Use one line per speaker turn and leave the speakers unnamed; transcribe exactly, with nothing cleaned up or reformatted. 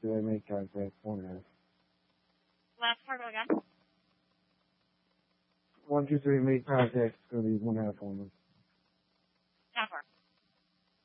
do I make contact? One half.
Last part again?
One, two, three, make contact. It's going to be one half only.
Never.